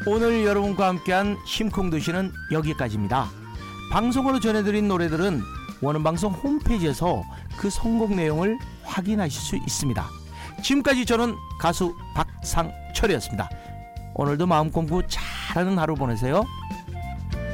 오늘 여러분과 함께한 심쿵도시는 여기까지입니다. 방송으로 전해드린 노래들은 원음방송 홈페이지에서 그 선곡 내용을 확인하실 수 있습니다. 지금까지 저는 가수 박상철이었습니다. 오늘도 마음 공부 잘하는 하루 보내세요.